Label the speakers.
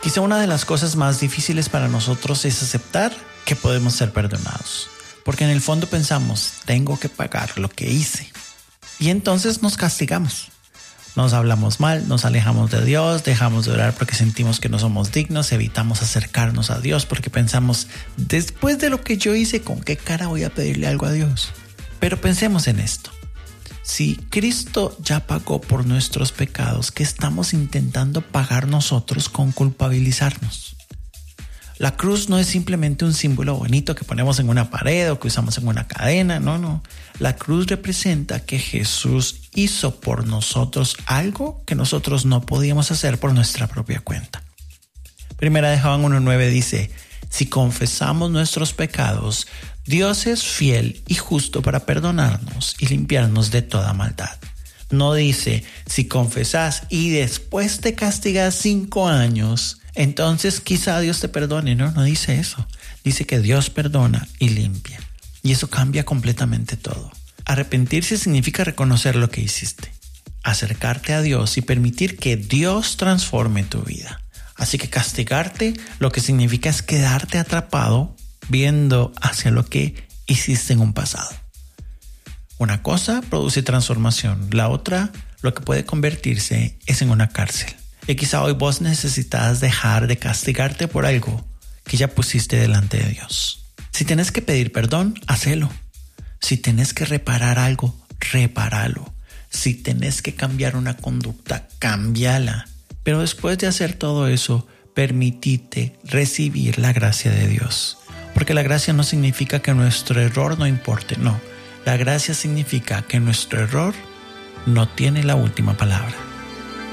Speaker 1: Quizá una de las cosas más difíciles para nosotros es aceptar que podemos ser perdonados. Porque en el fondo pensamos, tengo que pagar lo que hice. Y entonces nos castigamos. Nos hablamos mal, nos alejamos de Dios, dejamos de orar porque sentimos que no somos dignos, evitamos acercarnos a Dios porque pensamos, después de lo que yo hice, ¿con qué cara voy a pedirle algo a Dios? Pero pensemos en esto. Si Cristo ya pagó por nuestros pecados, ¿qué estamos intentando pagar nosotros con culpabilizarnos? La cruz no es simplemente un símbolo bonito que ponemos en una pared o que usamos en una cadena, no. La cruz representa que Jesús hizo por nosotros algo que nosotros no podíamos hacer por nuestra propia cuenta. Primera de Juan 1:9 dice, si confesamos nuestros pecados, Dios es fiel y justo para perdonarnos y limpiarnos de toda maldad. No dice, si confesás y después te castigas 5 años, entonces quizá Dios te perdone. No dice eso. Dice que Dios perdona y limpia. Y eso cambia completamente todo. Arrepentirse significa reconocer lo que hiciste, acercarte a Dios y permitir que Dios transforme tu vida. Así que castigarte lo que significa es quedarte atrapado viendo hacia lo que hiciste en un pasado. Una cosa produce transformación, la otra lo que puede convertirse es en una cárcel. Y quizá hoy vos necesitas dejar de castigarte por algo que ya pusiste delante de Dios. Si tenés que pedir perdón, hacelo. Si tenés que reparar algo, repáralo. Si tenés que cambiar una conducta, cámbiala. Pero después de hacer todo eso, permitite recibir la gracia de Dios. Porque la gracia no significa que nuestro error no importe, no. La gracia significa que nuestro error no tiene la última palabra.